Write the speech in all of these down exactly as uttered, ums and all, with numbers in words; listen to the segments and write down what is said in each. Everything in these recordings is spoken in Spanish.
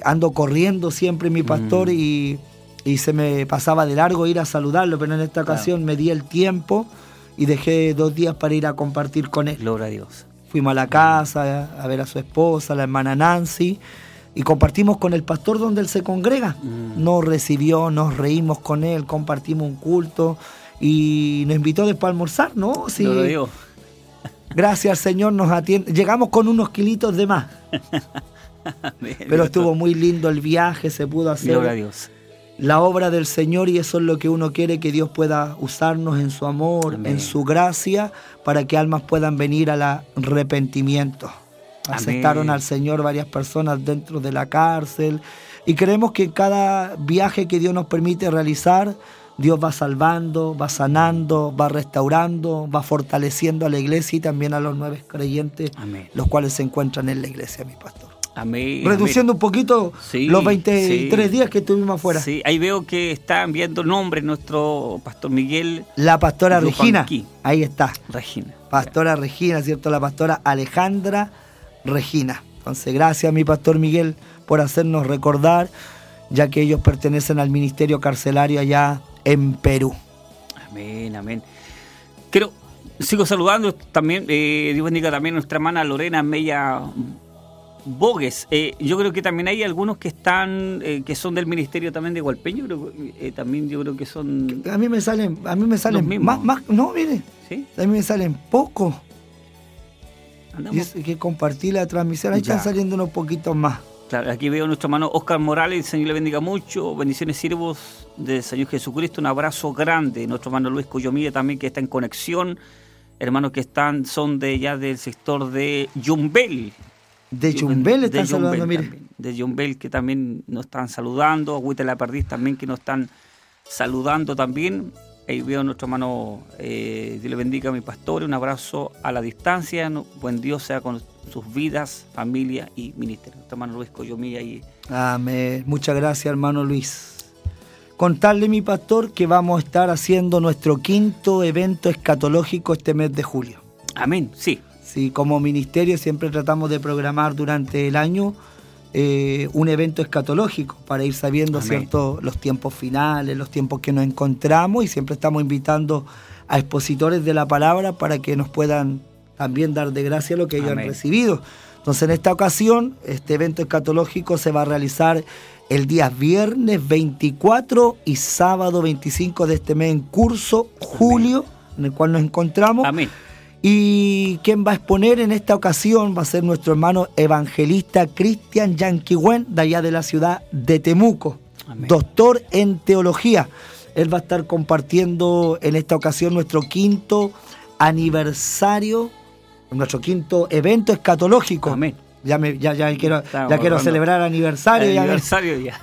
ando corriendo siempre, mi pastor, Mm. y, y se me pasaba de largo ir a saludarlo, pero en esta ocasión Claro. me di el tiempo y dejé dos días para ir a compartir con él. Gloria a Dios. Fuimos a la casa a ver a su esposa, la hermana Nancy, y compartimos con el pastor donde él se congrega. Mm. Nos recibió, nos reímos con él, compartimos un culto y nos invitó después a almorzar, ¿no? Sí. Gloria a Dios. Gracias al Señor nos atiende. Llegamos con unos kilitos de más, Amén, pero estuvo muy lindo el viaje, se pudo hacer Gloria a Dios. la obra del Señor, y eso es lo que uno quiere, que Dios pueda usarnos en su amor, Amén. en su gracia, para que almas puedan venir al arrepentimiento. Aceptaron Amén. al Señor varias personas dentro de la cárcel, y creemos que cada viaje que Dios nos permite realizar, Dios va salvando, va sanando, va restaurando, va fortaleciendo a la iglesia y también a los nuevos creyentes, Amén. los cuales se encuentran en la iglesia, mi pastor. Amén. Reduciendo un poquito Sí, los veintitrés sí. días que estuvimos afuera. Sí, ahí veo que está enviando nombre nuestro pastor Miguel La pastora Regina, Yupanqui. ahí está, Regina. pastora Regina, ¿cierto? La pastora Alejandra Regina. Entonces, gracias, mi pastor Miguel, por hacernos recordar, ya que ellos pertenecen al ministerio carcelario allá en Perú. Amén, amén. Quiero, sigo saludando también, eh, Dios bendiga también a nuestra hermana Lorena Mella Bogues. Eh, yo creo que también hay algunos que están, eh, que son del ministerio también de Hualpeño, pero eh, también yo creo que son... A mí me salen, a mí me salen mismos. más, más, no, mire, ¿Sí? a mí me salen pocos. Andamos. Y es que compartí la transmisión, ahí Ya. están saliendo unos poquitos más. Claro, aquí veo a nuestro hermano Oscar Morales, el Señor le bendiga mucho, bendiciones siervos del Señor Jesucristo, un abrazo grande. Nuestro hermano Luis Coyomía también, que está en conexión, hermanos que están, son de ya del sector de Yumbel. De Yumbel están De saludando, Yumbel mire. también, de Yumbel, que también nos están saludando, Agüita la Perdiz también, que nos están saludando también. Ahí veo a nuestro hermano, eh, Dios le bendiga a mi pastor, un abrazo a la distancia, no, buen Dios sea con sus vidas, familia y ministerio. Nuestro hermano Luis Coyomía y Amén. Muchas gracias, hermano Luis. Contarle, mi pastor, que vamos a estar haciendo nuestro quinto evento escatológico este mes de julio. amén, sí. Sí, como ministerio siempre tratamos de programar durante el año eh, un evento escatológico para ir sabiendo, Amén. ¿cierto?, los tiempos finales, los tiempos que nos encontramos, y siempre estamos invitando a expositores de la palabra para que nos puedan también dar de gracia lo que ellos Amén. han recibido. Entonces, en esta ocasión, este evento escatológico se va a realizar el día viernes veinticuatro y sábado veinticinco de este mes en curso, julio, en el cual nos encontramos. Amén. Y quien va a exponer en esta ocasión va a ser nuestro hermano evangelista Cristian Yanquihuen, de allá de la ciudad de Temuco, Amén. doctor en teología. Él va a estar compartiendo en esta ocasión nuestro quinto aniversario, nuestro quinto evento escatológico. Amén. Ya, me, ya, ya quiero, Estamos ya quiero hablando. celebrar aniversario. El ya me- aniversario ya.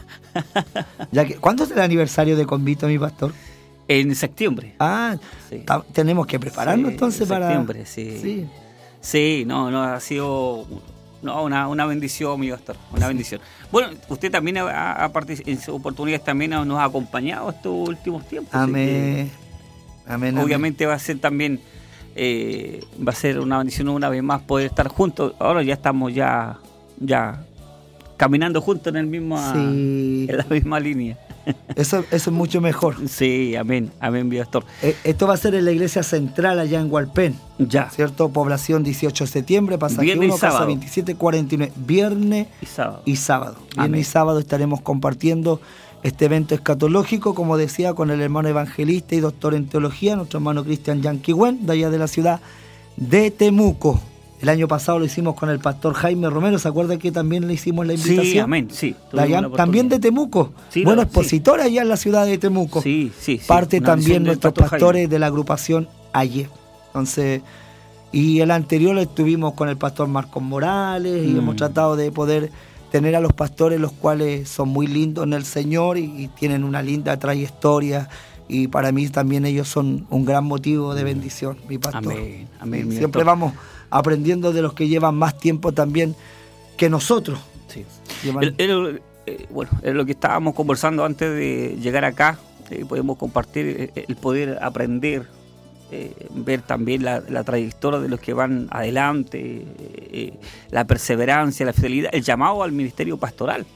ya que- ¿Cuándo es el aniversario de Convito, mi pastor? En septiembre. Ah, Sí. ta- tenemos que prepararnos Sí, entonces en para... septiembre, sí. Sí. Sí, no, no, ha sido no, una, una bendición, mi pastor, una bendición. Bueno, usted también ha, ha partic- en su oportunidad también nos ha acompañado estos últimos tiempos. así Amén. Amén. que, obviamente va a ser también, eh, va a ser una bendición una vez más poder estar juntos. Ahora ya estamos ya, ya caminando juntos en el mismo, Sí. en la misma línea. Eso, eso es mucho mejor. Sí, amén, amén, mi pastor. Eh, Esto va a ser en la iglesia central allá en Hualpén, Ya, ¿cierto? Población dieciocho de septiembre, pasaje Viernes y uno, casa sábado. veintisiete cuarenta y nueve, viernes y sábado. y sábado. Viernes Amén. y sábado estaremos compartiendo este evento escatológico, como decía, con el hermano evangelista y doctor en teología, nuestro hermano Cristian Yanquihuen, de allá de la ciudad de Temuco. El año pasado lo hicimos con el pastor Jaime Romero, ¿se acuerda que también le hicimos la invitación? Sí, amén, sí. De allá, tuvimos la también de oportunidad. Temuco. Sí, bueno, sí. expositor allá en la ciudad de Temuco. Sí, sí, sí. Parte Una también visión del nuestros pastor pastores Jaime. de la agrupación Ayer. Entonces, y el anterior lo estuvimos con el pastor Marcos Morales y Mm. hemos tratado de poder tener a los pastores, los cuales son muy lindos en el Señor y, y tienen una linda trayectoria, y para mí también ellos son un gran motivo de bendición, mi pastor. Amén, amén, Sí, mi siempre pastor. vamos aprendiendo de los que llevan más tiempo también que nosotros. Sí. Llevan- El- el- eh, bueno, es lo que estábamos conversando antes de llegar acá. Eh, podemos compartir eh, el poder aprender, eh, ver también la, la trayectoria de los que van adelante, eh, eh, la perseverancia, la fidelidad, el llamado al ministerio pastoral.